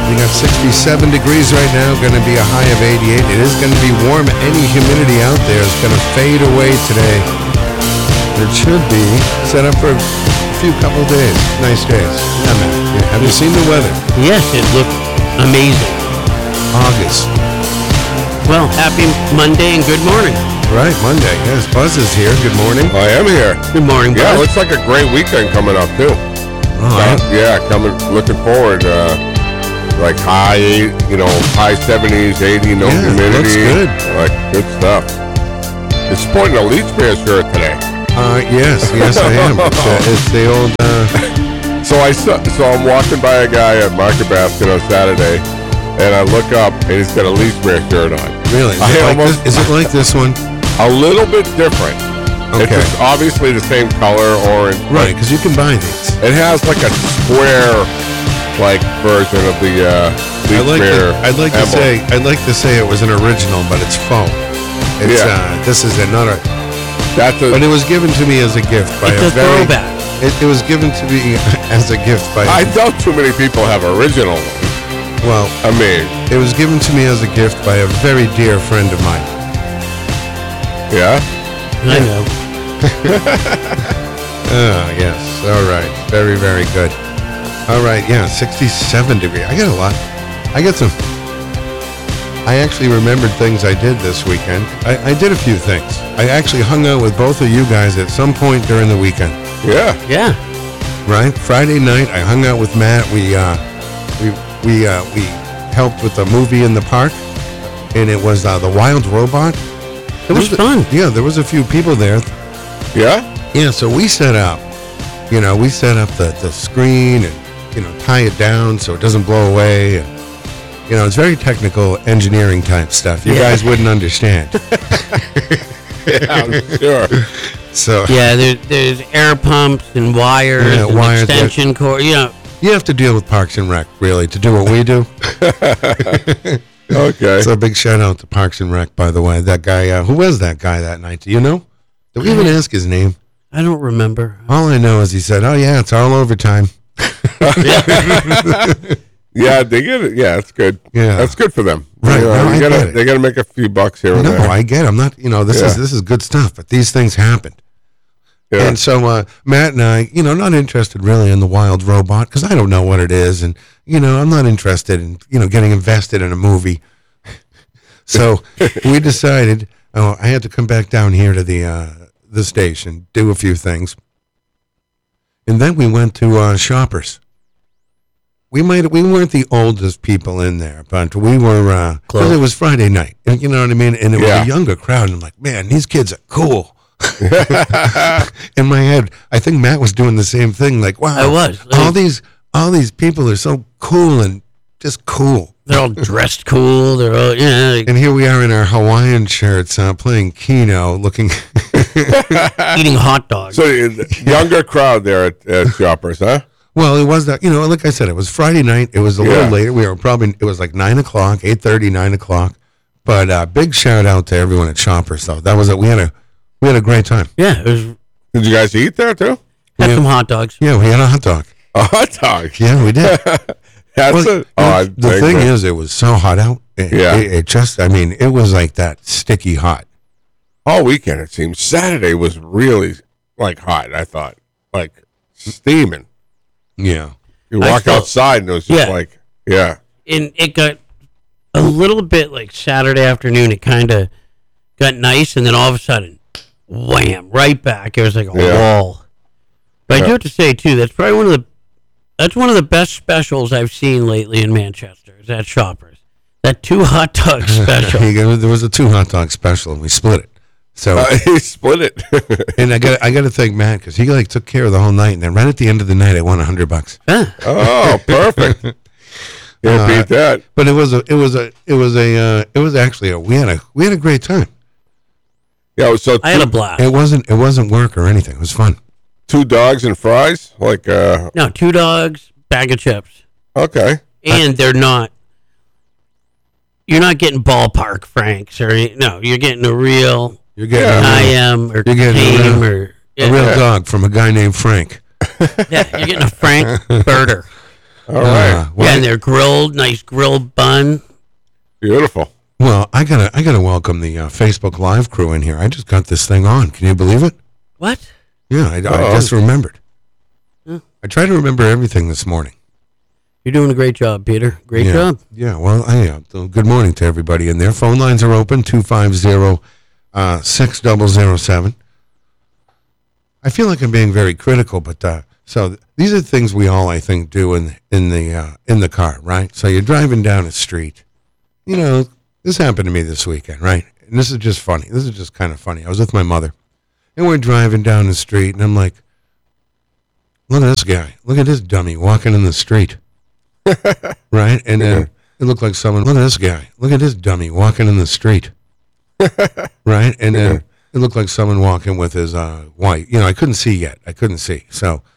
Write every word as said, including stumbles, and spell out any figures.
We got sixty-seven degrees right now, going to be a high of eighty-eight. It is going to be warm. Any humidity out there is going to fade away today. It should be set up for a few couple of days. Nice days. Yeah, man. Yeah. Have you seen the weather? Yes, it looked amazing. August. Well, happy Monday and good morning. Right, Monday. Yes, Buzz is here. Good morning. I am here. Good morning, Buzz. Yeah, looks like a great weekend coming up, too. All right. Uh, yeah, coming, looking forward. Uh, like high, eight, you know, high seventies, eighty, no Yeah, humidity. looks good. Like, good stuff. It's sporting a Leech Bear shirt today. Uh, yes, yes, I am. It's, uh, it's the old... Uh... So I saw, so I'm walking by a guy at Market Basket on Saturday, and I look up, and he's got a Leech Bear shirt on. Really? Is I it, like almost- this, is it like this one? A little bit different. Okay. It's just obviously the same color, orange. Right, because you can buy these. It has like a square, like version of the uh, Leech I'd like, Bear. to, I'd like to emblem. say I'd like to say it was an original, but it's faux. It's Yeah. uh, this is another. That's a, But it was given to me as a gift by It's a very. throwback. It, it was given to me as a gift by. I doubt too many people have original ones. well, I mean, it was given to me as a gift by a very dear friend of mine. yeah. I know. Oh yes, all right, very very good. All right, yeah, sixty-seven degree. I got a lot. I got some. I actually remembered things I did this weekend. I, I did a few things. I actually hung out with both of you guys at some point during the weekend. Yeah. Yeah. Right, Friday night I hung out with Matt. We uh, we we uh, we helped with the movie in the park, and it was uh, the Wild Robot. It was a- fun. Yeah, there was a few people there. Yeah. Yeah, so we set up, you know, we set up the, the screen and, you know, tie it down so it doesn't blow away. And, you know, it's very technical engineering type stuff. You Yeah. guys wouldn't understand. Yeah, I'm sure. So Yeah, there, there's air pumps and wires Yeah, and wires, extension cord. You know, you have to deal with Parks and Rec, really, to do what we do. Okay. So a big shout out to Parks and Rec, by the way. That guy, uh, who was that guy that night? Do you know? Did we even ask his name? I don't remember. All I know is he said, oh, yeah, it's all overtime. Yeah, they get it. Yeah, that's good. Yeah. That's good for them. Right, You know, no, you I gotta, get it. they got to make a few bucks here and No, there. I get it. I'm not, you know, this is Yeah. this is good stuff, but these things happened. yeah. And so uh, Matt and I, you know, not interested really in the Wild Robot because I don't know what it is, and you know, I'm not interested in you know getting invested in a movie. So we decided, oh, I had to come back down here to the uh, the station, do a few things, and then we went to uh, Shoppers. We might we weren't the oldest people in there, but we were uh, because Close. it was Friday night, and you know what I mean, and it was Yeah. a younger crowd, and I'm like, man, these kids are cool. In my head, I think Matt was doing the same thing. Like, wow, I was. all these all these people are so cool and just cool. They're all dressed cool. They're all, yeah. Like, And here we are in our Hawaiian shirts, uh, playing Keno, looking. eating hot dogs. So uh, younger crowd there at, at Shoppers, huh? Well, it was that you know, like I said, it was Friday night. It was a little Yeah. later. We were probably it was like nine o'clock, eight thirty, nine o'clock. But uh, big shout out to everyone at Shoppers, though. That was a we had a we had a great time. Yeah, it was, Did you guys eat there too? had Yeah. some hot dogs. Yeah, we had a hot dog. A hot dog. Yeah, we did. That's Well, a, you oh, know, I the think thing that- is, it was so hot out. It, Yeah. it, it just, I mean, it was like that sticky hot. all weekend it seems. Saturday was really like hot. I thought like steaming. Yeah. You I walk felt- outside and it was just Yeah. like, yeah, And it got a little bit like Saturday afternoon. It kind of got nice, and then all of a sudden, wham, right back. It was like a Yeah. wall. But I Yeah. do have to say too, that's probably one of the that's one of the best specials I've seen lately in Manchester. Is at Shoppers. That two hot dog special. He go- there was a two hot dog special, and we split it. So, uh, he split it. and I got I got to thank Matt because he like took care of the whole night, and then right at the end of the night, I won a hundred bucks. Huh. Oh, perfect. Can't Uh, beat that. But it was a it was a it was a uh, it was actually a we had a we had a great time. Yeah, so I had a two, blast. It wasn't it wasn't work or anything. It was fun. two dogs and fries. Like, uh, No, two dogs, bag of chips, okay. and they're not. You're not getting ballpark Franks or any- no. You're getting a real You're getting Yeah. I a, real, am or You're getting a Tame real- or a real yeah, dog from a guy named Frank. yeah, you're getting a Frank Birder. All right. Uh, well, Yeah, and they're grilled, nice grilled bun. Beautiful. well, I gotta, I gotta welcome the uh, Facebook Live crew in here. I just got this thing on. Can you believe it? What? Yeah, I, I Uh-oh. just remembered. Yeah. I tried to remember everything this morning. You're doing a great job, Peter. Great yeah. job. Yeah, well, I, uh, so good morning to everybody in there. Phone lines are open, two five zero, six zero zero seven. I feel like I'm being very critical, but uh, so th- these are things we all, I think, do in in the uh, in the car, right? So you're driving down a street. You know, this happened to me this weekend, right? And this is just funny. This is just kind of funny. I was with my mother, and we're driving down the street, and I'm like, look at this guy. Look at this dummy walking in the street. Right? And then it looked like someone, look at this guy. Look at this dummy walking in the street. Right? And then it looked like someone walking with his uh, wife. You know, I couldn't see yet. I couldn't see. So